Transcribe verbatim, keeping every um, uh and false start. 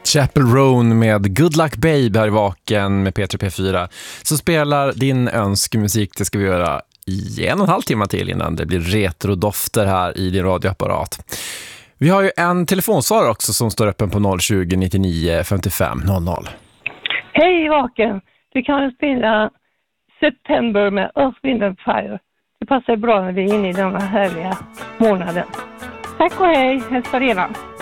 Chapel Roan med Good Luck Babe här i Vaken med P tre P fyra. Så spelar din önskemusik, det ska vi göra i en och en halv timme till innan det blir retrodofter här i din radioapparat. Vi har ju en telefonsvar också som står öppen på noll tjugo nittionio femtiofem noll noll. Hej Vaken, du kan spela September med Earth, Wind and Fire. Det passar bra när vi är inne i den här härliga månaden. Tack och hej, hälsa redan.